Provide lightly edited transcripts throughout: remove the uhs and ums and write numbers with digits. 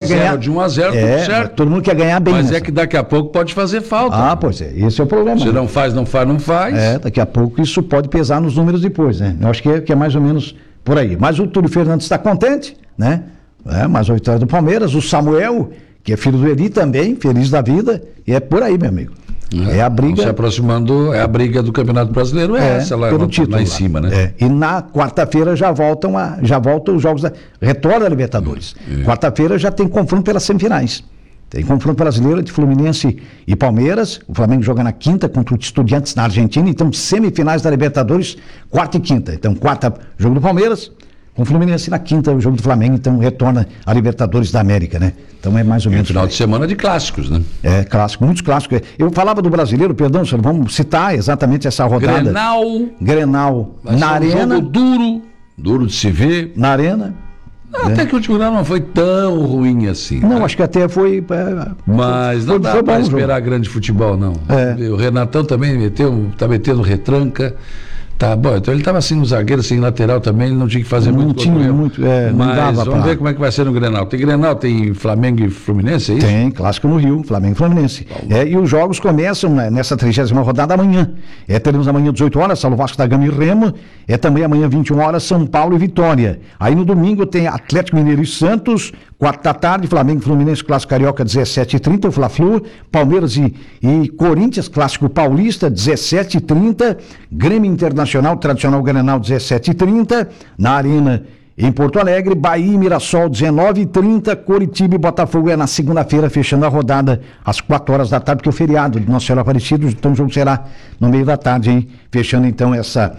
ganhar. De 1-0, tudo certo. Todo mundo quer ganhar bem. Mas é que daqui a pouco pode fazer falta. Pois é, esse é o problema. Se não faz. Daqui a pouco isso pode pesar nos números depois, né? Eu acho que é mais ou menos por aí. Mas o Túlio Fernandes está contente, né? Mais uma vitória do Palmeiras. O Samuel, que é filho do Eli também, feliz da vida. E é por aí, meu amigo. É a briga. Se aproximando, é a briga do Campeonato Brasileiro, essa lá, pelo título, lá em cima, né? E na quarta-feira já voltam os jogos retorno da Libertadores. Quarta-feira já tem confronto pelas semifinais. Tem confronto brasileiro de Fluminense e Palmeiras. O Flamengo joga na quinta contra o Estudiantes na Argentina. Então, semifinais da Libertadores, quarta e quinta. Então, quarta, jogo do Palmeiras, com o Fluminense, na quinta, o jogo do Flamengo. Então, retorna a Libertadores da América, né? Então, é mais ou menos. Final de semana de clássicos, né? Clássico, muitos clássicos. Eu falava do brasileiro, perdão, senhor, vamos citar exatamente essa rodada. Grenal na Arena. Um jogo duro de se ver. Na Arena. Até que o último não foi tão ruim assim. Não, acho que até foi. Mas não dá para esperar grande futebol, não. O Renatão também tá metendo retranca. Tá bom, então ele estava assim no zagueiro, assim lateral também, ele não tinha que fazer muito. Não tinha muito, mas vamos ver como é que vai ser no Grenal. Tem Grenal, tem Flamengo e Fluminense, é isso? Tem, clássico no Rio, Flamengo e Fluminense. E os jogos começam nessa 30ª rodada amanhã. Teremos amanhã 18 horas, São Vasco da Gama e Remo. Também amanhã 21 horas, São Paulo e Vitória. Aí no domingo tem Atlético Mineiro e Santos, 4 da tarde, Flamengo e Fluminense, clássico carioca, 17h30, o Fla-Flu, Palmeiras e Corinthians, clássico paulista, 17h30, Grêmio Internacional, tradicional Grenal, 17h30, na Arena em Porto Alegre, Bahia e Mirassol, 19h30, Coritiba e Botafogo na segunda-feira, fechando a rodada às 4 horas da tarde, porque é o feriado de Nossa Senhora Aparecida, então o jogo será no meio da tarde, hein? Fechando então essa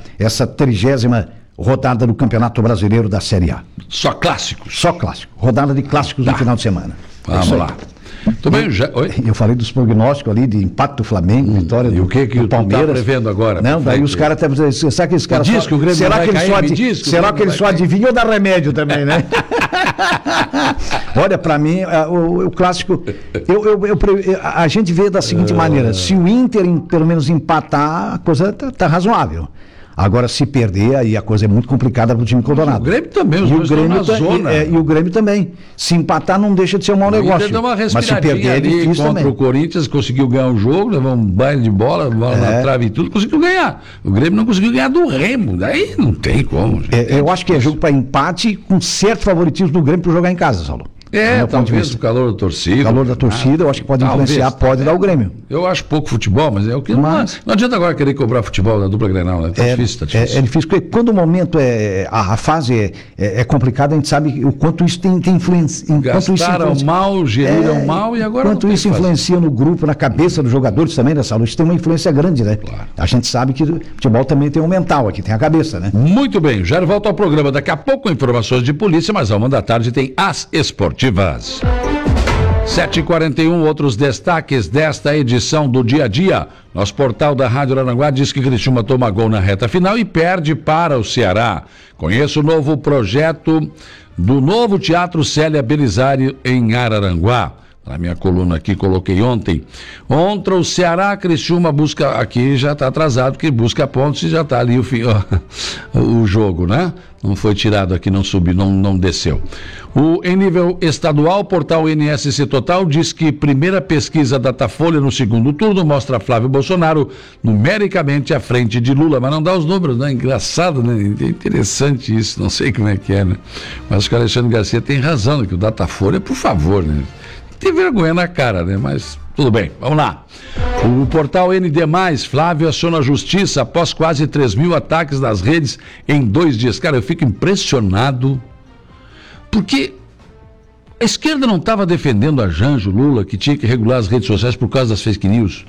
30ª rodada do Campeonato Brasileiro da Série A. Só clássicos? Só clássico. Rodada de clássicos no final de semana. Vamos lá. Tudo bem, eu falei dos prognósticos ali de empate do Flamengo, vitória do Palmeiras. Tá prevendo agora? Não, daí os caras até dizendo, será que esses caras será que eles só adivinham ou dá remédio também, né? Olha, para mim, o clássico, a gente vê da seguinte maneira, se o Inter pelo menos empatar, a coisa tá razoável. Agora, se perder, aí a coisa é muito complicada para o time colorado. O Grêmio também, os dois estão na zona. E o Grêmio também. Se empatar, não deixa de ser um mau negócio. Mas se perder, é difícil contra o Corinthians, conseguiu ganhar o jogo, levou um baile de bola na trave e tudo, conseguiu ganhar. O Grêmio não conseguiu ganhar do Remo, daí não tem como. Eu acho que é jogo para empate com certo favoritismo do Grêmio para jogar em casa, Saulo. Talvez o calor da torcida. O calor da torcida, eu acho que pode influenciar, pode dar o Grêmio. Eu acho pouco futebol, mas é o que. Não adianta agora querer cobrar futebol da dupla Grenal, né? Tá difícil. É difícil, porque quando o momento a fase é complicada, a gente sabe o quanto isso tem influência. Gastaram mal, geriram mal e agora quanto isso influencia no grupo, na cabeça dos jogadores também, nessa luz, tem uma influência grande, né? Claro. A gente sabe que o futebol também tem um mental aqui, tem a cabeça, né? Muito bem, já volto ao programa daqui a pouco, informações de polícia, mas à 1h da tarde tem as esportivas. 7h41, outros destaques desta edição do Dia a Dia. Nosso portal da Rádio Araranguá diz que Criciúma toma gol na reta final e perde para o Ceará. Conheça o novo projeto do novo Teatro Célia Belisário em Araranguá. Na minha coluna aqui, coloquei ontem. Contra o Ceará, Criciúma busca, aqui já está atrasado, porque busca pontos e já está ali o jogo, né? Não foi tirado aqui, não subiu, não desceu. Em nível estadual, o portal NSC Total diz que primeira pesquisa Datafolha no segundo turno mostra Flávio Bolsonaro numericamente à frente de Lula, mas não dá os números, né? Engraçado, né? É interessante isso, não sei como é que é, né? Mas acho que o Alexandre Garcia tem razão, né? Que o Datafolha, por favor, né? Tem vergonha na cara, né? Mas tudo bem, vamos lá. O portal ND+, Flávio aciona a justiça após quase 3.000 ataques nas redes em 2 dias. Cara, eu fico impressionado, porque a esquerda não estava defendendo a Janjo Lula, que tinha que regular as redes sociais por causa das fake news.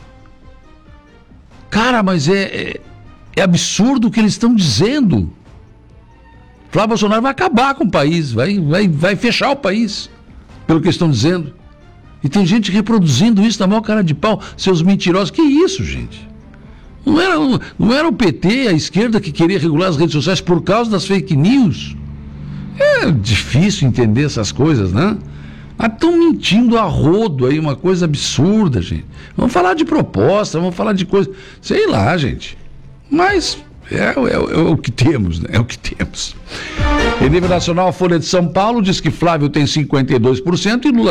Cara, mas é absurdo o que eles estão dizendo. Flávio Bolsonaro vai acabar com o país, vai fechar o país, pelo que estão dizendo. E tem gente reproduzindo isso na maior cara de pau, seus mentirosos. Que isso, gente? Não era o PT, a esquerda, que queria regular as redes sociais por causa das fake news? É difícil entender essas coisas, né? Estão mentindo a rodo aí, uma coisa absurda, gente. Vamos falar de proposta, vamos falar de coisa, sei lá, gente. Mas é o que temos, né? É o que temos. Em nível nacional, a Folha de São Paulo diz que Flávio tem 52% e Lula